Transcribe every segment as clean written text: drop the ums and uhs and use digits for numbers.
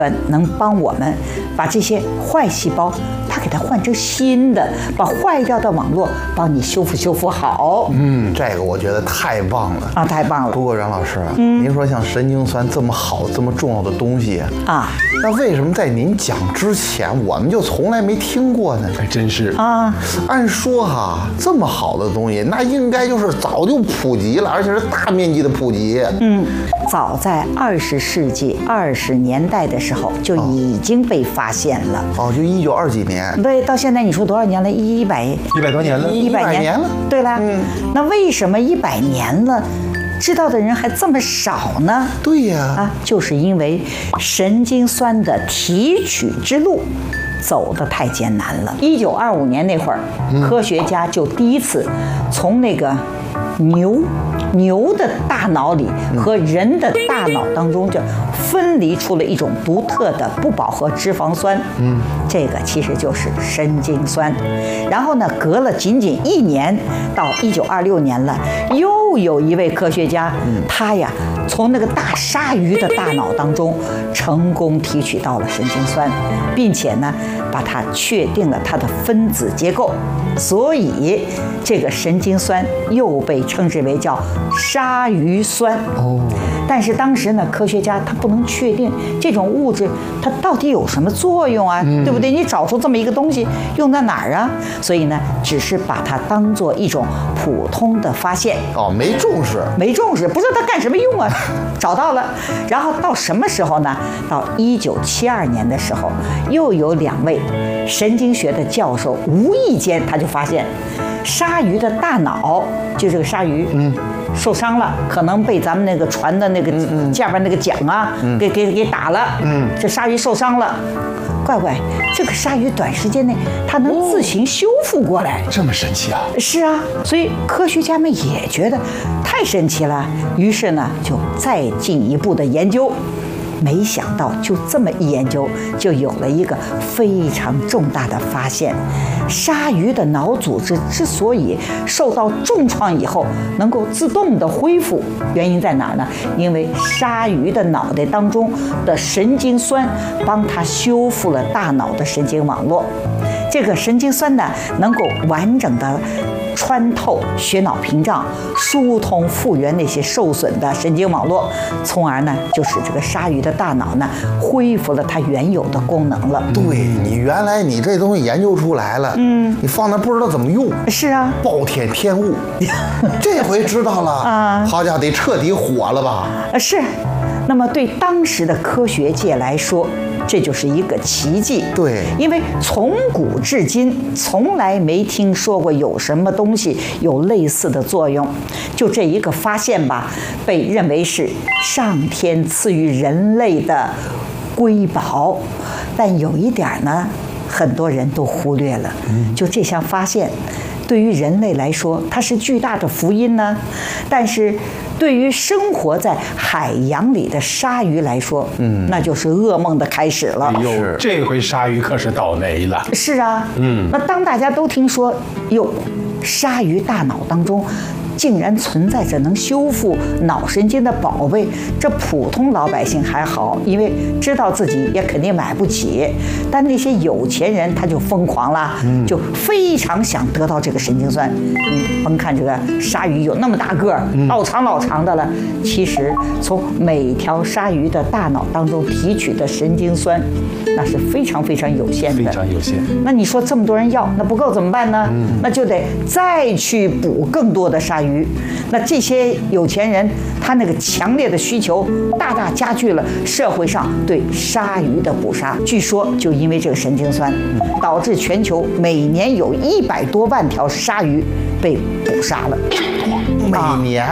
能帮我们把这些坏细胞，它给它换成新的，把坏掉的网络帮你修复好。 这个我觉得太棒了啊，太棒了。 不过阮老师啊，您说像神经酸这么好、这么重要的东西啊， 那为什么在您讲之前，我们就从来没听过呢？ 还真是啊。 按说哈，这么好的东西，那应该就是早就普及了，而且是大面积的普及。 早在20世纪20年代的时候就已经被发现了。 就1920几年。 对，到现在你说多少年了？100 多年了 ，100 年了。 对了，那为什么100年了，知道的人还这么少呢？ 对呀， 就是因为神经酸的提取之路走得太艰难了。1925年那会儿，科学家就第一次从那个牛的大脑里和人的大脑当中就分离出了一种独特的不饱和脂肪酸，这个其实就是神经酸。然后呢，隔了仅仅1年，到1926年了，又有一位科学家，他呀从那个大鲨鱼的大脑当中成功提取到了神经酸，并且呢把它确定了它的分子结构，所以这个神经酸又被称之为叫鲨鱼酸。但是当时呢，科学家他不能确定这种物质它到底有什么作用啊，对不对？你找出这么一个东西用在哪儿啊？所以呢，只是把它当做一种普通的发现。 没重视， 不知道它干什么用啊。找到了，然后到什么时候呢？到1972年的时候，又有2位神经学的教授无意间他就发现，鲨鱼的大脑，就这个鲨鱼，受伤了，可能被咱们那个船的那个下边那个桨啊，给打了，这鲨鱼受伤了。乖，这个鲨鱼短时间内它能自行修复过来， 这么神奇啊！ 是啊，所以科学家们也觉得太神奇了，于是呢就再进一步的研究。没想到就这么一研究，就有了一个非常重大的发现：鲨鱼的脑组织之所以受到重创以后能够自动的恢复，原因在哪儿呢？因为鲨鱼的脑袋当中的神经酸帮它修复了大脑的神经网络。这个神经酸呢，能够完整的穿透血脑屏障，疏通复原那些受损的神经网络，从而呢，就使这个鲨鱼的大脑呢恢复了它原有的功能了。 对，你原来你这东西研究出来了，你放那不知道怎么用。 是啊， 暴殄天物，这回知道了啊！好家伙，得彻底火了吧？ 是。那么对当时的科学界来说，这就是一个奇迹。 对， 因为从古至今从来没听说过有什么东西有类似的作用。就这一个发现吧，被认为是上天赐予人类的瑰宝。但有一点呢，很多人都忽略了，就这项发现对于人类来说它是巨大的福音呢，但是对于生活在海洋里的鲨鱼来说，那就是噩梦的开始了。 哎呦，这回鲨鱼可是倒霉了。 是啊，那当大家都听说鲨鱼大脑当中竟然存在着能修复脑神经的宝贝，这普通老百姓还好，因为知道自己也肯定买不起，但那些有钱人他就疯狂了，就非常想得到这个神经酸。你甭看这个鲨鱼有那么大个儿，老长的了，其实从每条鲨鱼的大脑当中提取的神经酸，那是非常有限的， 非常有限。 那你说这么多人要，那不够怎么办呢？那就得再去捕更多的鲨鱼。那这些有钱人，他那个强烈的需求大大加剧了社会上对鲨鱼的捕杀。据说就因为这个神经酸，导致全球每年有100多万条鲨鱼被捕杀了。 每年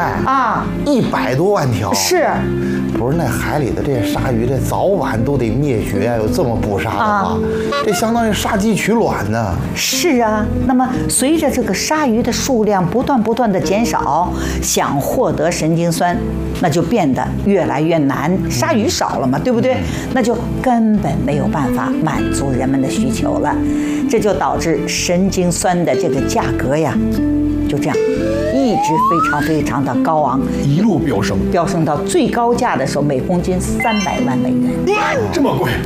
100多万条。 是。 不是那海里的这些鲨鱼，这早晚都得灭绝啊！有这么捕杀的话，这相当于杀鸡取卵呢。 是啊，那么随着这个鲨鱼的数量不断的减少，想获得神经酸，那就变得越来越难。鲨鱼少了嘛，对不对？那就根本没有办法满足人们的需求了，这就导致神经酸的这个价格呀，就这样一直非常的高昂， 一路飙升到最高价的时候，每公斤300万美元， 这么贵。